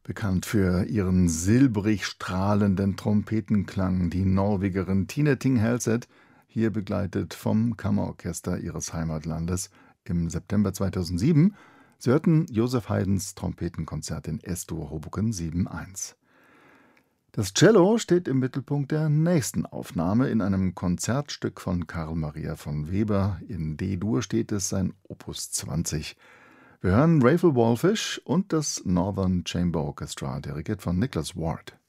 Bekannt für ihren silbrig strahlenden Trompetenklang, die Norwegerin Tine Ting Helseth, hier begleitet vom Kammerorchester ihres Heimatlandes im September 2007. Sie hörten Joseph Haydns Trompetenkonzert in S-Dur Hoboken 7.1. Das Cello steht im Mittelpunkt der nächsten Aufnahme. In einem Konzertstück von Carl Maria von Weber in D-Dur steht es, sein Opus 20. Wir hören Raphael Wallfisch und das Northern Chamber Orchestra, dirigiert von Nicholas Ward.